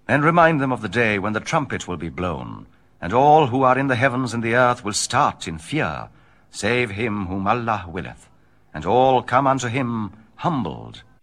And remind them of the day when the trumpet will be blown, and all who are in the heavens and the earth will start in fear, save him whom Allah willeth, and all come unto him humbled